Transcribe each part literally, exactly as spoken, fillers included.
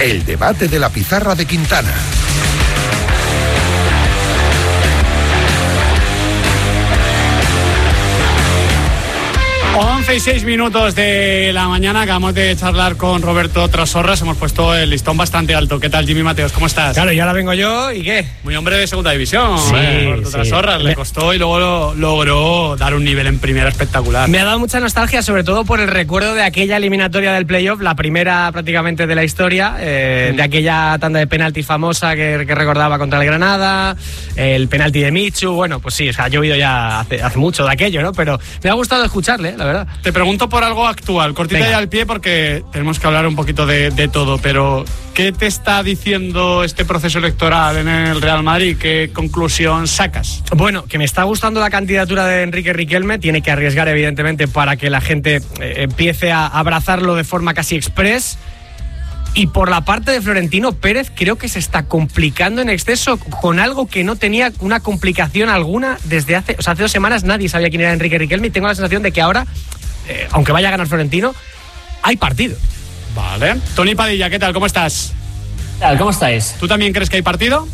El debate de la pizarra de Quintana. once y seis minutos de la mañana, acabamos de charlar con Roberto Trasorras, hemos puesto el listón bastante alto. ¿Qué tal, Jimmy Mateos? ¿Cómo estás? Claro, y ahora vengo yo, ¿y qué? Muy hombre de segunda división, sí, ¿eh? Roberto sí. Trasorras, le costó y luego lo, logró dar un nivel en primera espectacular. Me ha dado mucha nostalgia, sobre todo por el recuerdo de aquella eliminatoria del playoff, la primera prácticamente de la historia, eh, mm. de aquella tanda de penaltis famosa que, que recordaba contra el Granada, el penalti de Michu. Bueno, pues sí, o sea, yo he oído ya hace, hace mucho de aquello, ¿no? Pero me ha gustado escucharle, la verdad. Te pregunto por algo actual, cortita Venga. ya al pie porque tenemos que hablar un poquito de, de todo, pero ¿qué te está diciendo este proceso electoral en el Real Madrid? ¿Qué conclusión sacas? Bueno, que me está gustando la candidatura de Enrique Riquelme, tiene que arriesgar evidentemente para que la gente eh, empiece a abrazarlo de forma casi express. Y por la parte de Florentino Pérez, creo que se está complicando en exceso con algo que no tenía una complicación alguna desde hace, o sea, hace dos semanas nadie sabía quién era Enrique Riquelme y tengo la sensación de que ahora, eh, aunque vaya a ganar Florentino, hay partido. Vale. Tony Padilla, ¿qué tal? ¿Cómo estás? ¿Qué tal? ¿Cómo estáis? ¿Tú también crees que hay partido?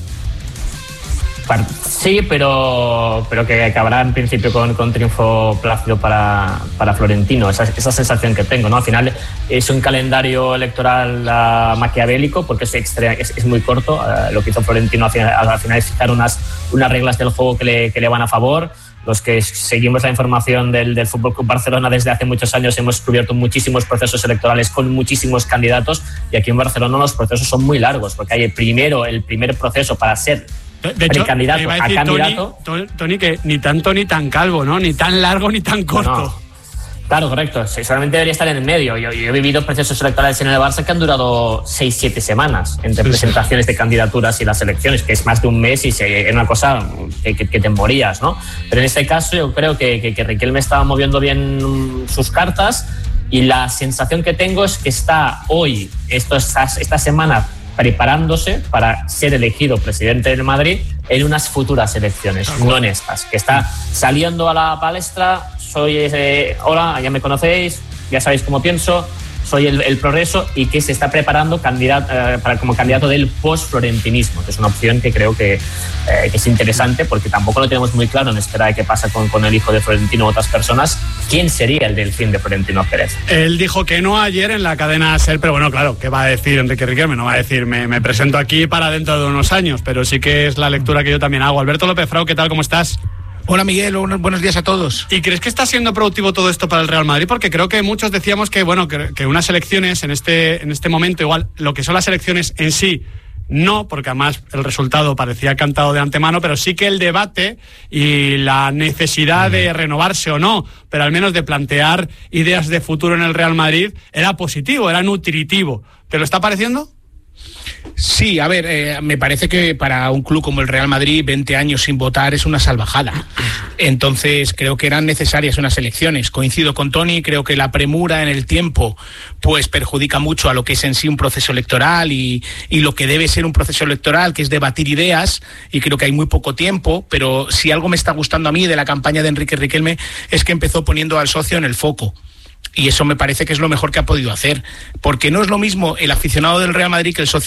Sí, pero, pero que acabará en principio con, con triunfo plácido para, para Florentino. Esa, esa sensación que tengo, ¿no? Al final es un calendario electoral uh, maquiavélico porque es, extra, es, es muy corto. Uh, lo que hizo Florentino al final, al final es fijar unas, unas reglas del juego que le, que le van a favor. Los que seguimos la información del, del Fútbol Club Barcelona desde hace muchos años hemos cubierto muchísimos procesos electorales con muchísimos candidatos y aquí en Barcelona los procesos son muy largos porque hay el primero, el primer proceso para ser De hecho, candidato me iba a decir, a candidato. Tony, Tony, que ni tanto ni tan calvo, ¿no? Ni tan largo ni tan corto. No, no. Claro, correcto. Sí, solamente debería estar en el medio. Yo, yo he vivido procesos electorales en el Barça que han durado seis, siete semanas entre sí, presentaciones sí. de candidaturas y las elecciones, que es más de un mes y es una cosa que, que, que te morías, ¿no? Pero en este caso yo creo que, que, que Riquelme estaba moviendo bien sus cartas y la sensación que tengo es que está hoy, esto, esta, esta semana, preparándose para ser elegido presidente del Madrid en unas futuras elecciones, no en estas, que está saliendo a la palestra. Soy ese, hola, ya me conocéis, ya sabéis cómo pienso, soy el, el progreso y que se está preparando candidato, eh, para, como candidato del post-florentinismo, que es una opción que creo que, eh, que es interesante porque tampoco lo tenemos muy claro en espera de qué pasa con, con el hijo de Florentino u otras personas. ¿Quién sería el delfín de Florentino Pérez? Él dijo que no ayer en la cadena SER, pero bueno, claro, ¿qué va a decir Enrique Riquelme? No va a decir, me, me presento aquí para dentro de unos años, pero sí que es la lectura que yo también hago. Alberto López Frau, ¿qué tal? ¿Cómo estás? Hola Miguel, buenos días a todos. ¿Y crees que está siendo productivo todo esto para el Real Madrid? Porque creo que muchos decíamos que, bueno, que, que unas elecciones en este, en este momento, igual lo que son las elecciones en sí, no, porque además el resultado parecía cantado de antemano, pero sí que el debate y la necesidad de renovarse o no, pero al menos de plantear ideas de futuro en el Real Madrid, era positivo, era nutritivo. ¿Te lo está pareciendo? Sí, a ver, eh, me parece que para un club como el Real Madrid veinte años sin votar es una salvajada. Entonces creo que eran necesarias unas elecciones. Coincido con Tony, creo que la premura en el tiempo pues perjudica mucho a lo que es en sí un proceso electoral y, y lo que debe ser un proceso electoral, que es debatir ideas, y creo que hay muy poco tiempo, pero si algo me está gustando a mí de la campaña de Enrique Riquelme es que empezó poniendo al socio en el foco. Y eso me parece que es lo mejor que ha podido hacer, porque no es lo mismo el aficionado del Real Madrid que el socio